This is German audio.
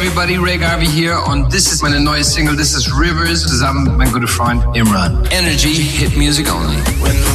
everybody, Ray Garvey hier und this ist meine neue Single, this is Rivers, zusammen mit meinem guten Freund Imran. Energy, Hit Music Only.